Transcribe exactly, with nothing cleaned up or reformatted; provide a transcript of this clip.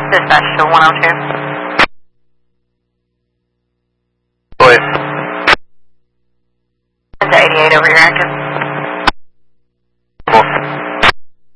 Dispatch to one oh two. Boys. To eighty-eight over here, active.